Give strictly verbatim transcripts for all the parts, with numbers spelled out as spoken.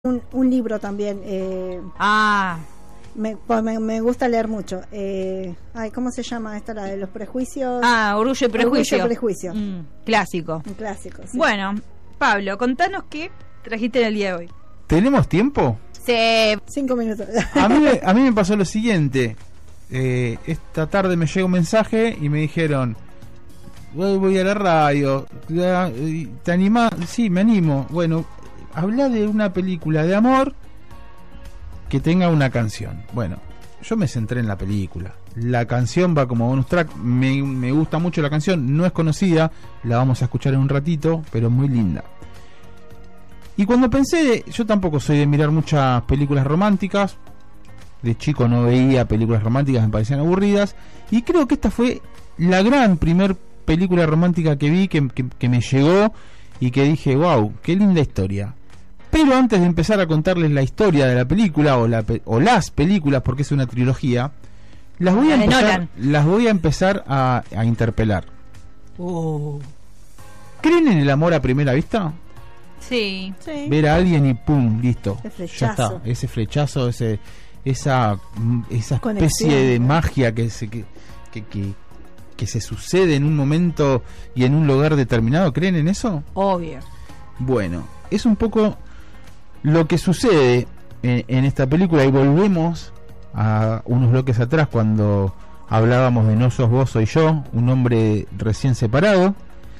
un, un libro también. Eh, ah. Me, me, me gusta leer mucho. Eh, ay, ¿cómo se llama esta, la de los prejuicios? Ah, Orgullo y Prejuicio. Orgullo y Prejuicio. Mm, clásico. Un clásico, sí. Bueno, Pablo, contanos qué trajiste en el día de hoy. ¿Tenemos tiempo? Sí. Cinco minutos. A mí, a mí me pasó lo siguiente. Eh, esta tarde me llegó un mensaje y me dijeron: voy a la radio, ¿te animás? Sí, me animo. Bueno, habla de una película de amor que tenga una canción. Bueno, yo me centré en la película. La canción va como bonus track. Me, me gusta mucho la canción, no es conocida, la vamos a escuchar en un ratito, pero muy linda. Y cuando pensé, yo tampoco soy de mirar muchas películas románticas. De chico no veía películas románticas, me parecían aburridas. Y creo que esta fue la gran primer película romántica que vi, que, que, que me llegó y que dije, wow, qué linda historia. Pero antes de empezar a contarles la historia de la película o, la, o las películas, porque es una trilogía, las voy a empezar, las voy a, empezar a, a interpelar. Uh. ¿Creen en el amor a primera vista? Sí. sí. Ver a alguien y pum, listo. Ya está. Ese flechazo, ese, esa, esa especie de magia que se, que, que, que, que se sucede en un momento y en un lugar determinado. ¿Creen en eso? Obvio. Bueno, es un poco lo que sucede en, en esta película, y volvemos a unos bloques atrás cuando hablábamos de No sos vos, soy yo, un hombre recién separado,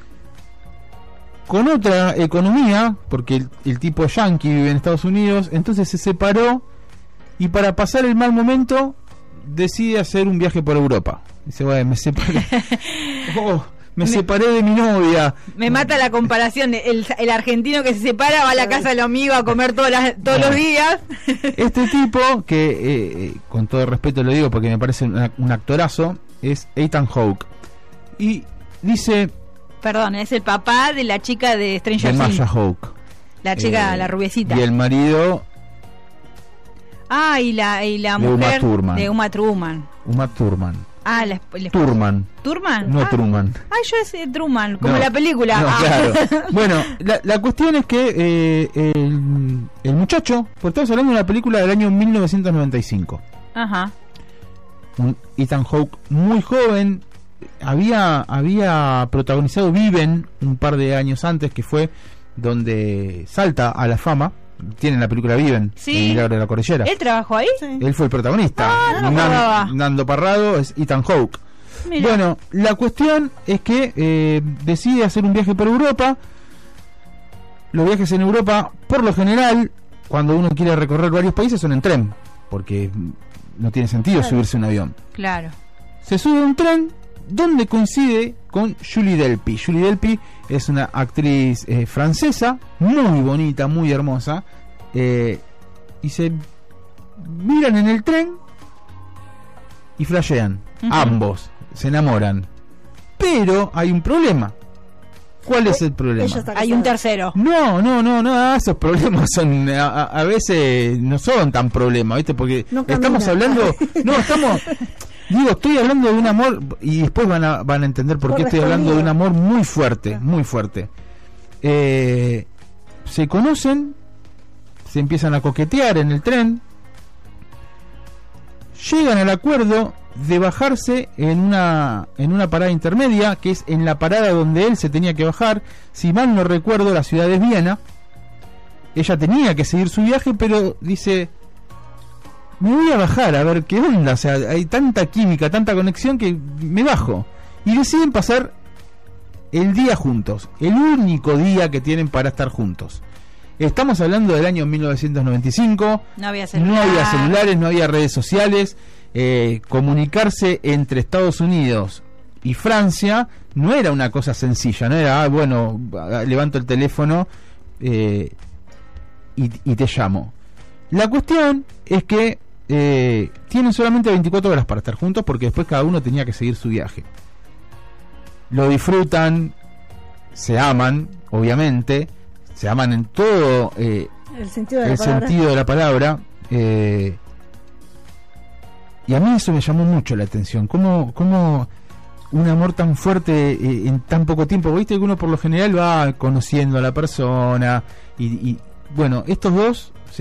con otra economía, porque el, el tipo yankee vive en Estados Unidos, entonces se separó y para pasar el mal momento decide hacer un viaje por Europa. Dice, bueno, me separé. Oh, me, me separé de mi novia. Me mata la comparación. El, el argentino que se separa va a la casa del amigo a comer todas las, todos no. los días. Este tipo, que eh, con todo respeto lo digo porque me parece un, un actorazo, es Ethan Hawke. Y dice... Perdón, es el papá de la chica de Stranger Things. De Maya Hawke. La chica, eh, la rubiecita. Y el marido... Ah, y la, y la de mujer Uma Thurman. de Uma Thurman. Uma Thurman. Ah, la, la Turman. ¿Turman? No ah. Truman. Ah, yo es Truman, como no, la película. No, ah. claro. Bueno, la, la cuestión es que eh, el, el muchacho, porque estamos hablando de una película del año mil novecientos noventa y cinco. Ajá. Un Ethan Hawke muy joven, había había protagonizado Viven un par de años antes, que fue donde salta a la fama. Tienen la película Viven, sí. El milagro de la cordillera. ¿Él trabajó ahí? Sí. Él fue el protagonista. Ah, no Nan, Nando Parrado es Ethan Hawke. Mirá. Bueno, la cuestión es que eh, decide hacer un viaje por Europa. Los viajes en Europa, por lo general, cuando uno quiere recorrer varios países, son en tren, porque no tiene sentido claro. subirse a un avión. Claro. Se sube a un tren donde coincide con Julie Delpy. Julie Delpy es una actriz eh, francesa, muy bonita, muy hermosa, eh, y se miran en el tren y flashean, uh-huh. ambos se enamoran, pero hay un problema. ¿Cuál es el problema? Hay un tercero. No, no, no, no, esos problemas son a, a veces no son tan problemas, ¿viste? Porque no estamos hablando, no, estamos Digo, estoy hablando de un amor, y después van a van a entender por qué estoy hablando de un amor muy fuerte, muy fuerte. Eh, se conocen, se empiezan a coquetear en el tren, llegan al acuerdo de bajarse en una en una parada intermedia, que es en la parada donde él se tenía que bajar. Si mal no recuerdo, la ciudad es Viena. Ella tenía que seguir su viaje, pero dice... me voy a bajar a ver qué onda, o sea, hay tanta química, tanta conexión que me bajo. Y deciden pasar el día juntos, el único día que tienen para estar juntos. Estamos hablando del año mil novecientos noventa y cinco, no había, celular. no había celulares, no había redes sociales, eh, comunicarse entre Estados Unidos y Francia no era una cosa sencilla, no era, ah, bueno, levanto el teléfono eh, y, y te llamo. La cuestión es que Eh, tienen solamente veinticuatro horas para estar juntos, porque después cada uno tenía que seguir su viaje. Lo disfrutan, se aman, obviamente, se aman en todo eh, el sentido de el la palabra, sentido de la palabra eh, y a mí eso me llamó mucho la atención, cómo, cómo un amor tan fuerte eh, en tan poco tiempo. Viste que uno por lo general va conociendo a la persona y, y bueno, estos dos